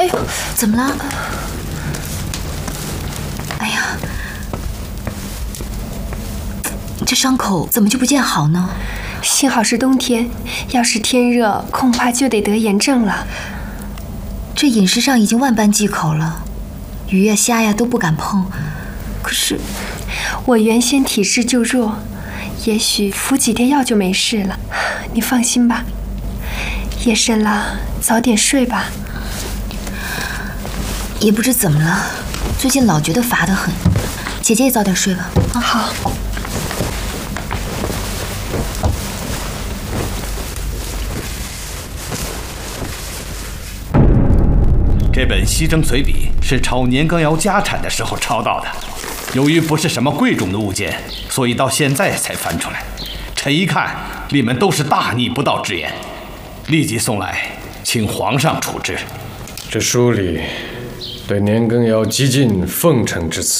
哎呦，怎么了？哎呀，这伤口怎么就不见好呢？ 幸好是冬天，要是天热，恐怕就得得炎症了。 这饮食上已经万般忌口了，鱼呀、虾呀都不敢碰。可是我原先体质就弱，也许服几天药就没事了。你放心吧。夜深了，早点睡吧。 也不知怎么了，最近老觉得乏得很。姐姐也早点睡吧。啊， 好。 这本西征随笔是抄年羹尧家产的时候抄到的，由于不是什么贵重的物件，所以到现在才翻出来。臣一看，里面都是大逆不道之言，立即送来，请皇上处置。 这书里对年羹尧极尽奉承之词，